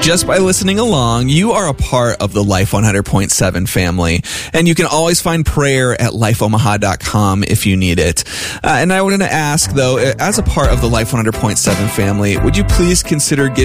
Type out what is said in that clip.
Just by listening along, you are a part of the Life 100.7 family, and you can always find prayer at lifeomaha.com if you need it. And I wanted to ask, though, as a part of the Life 100.7 family, would you please consider giving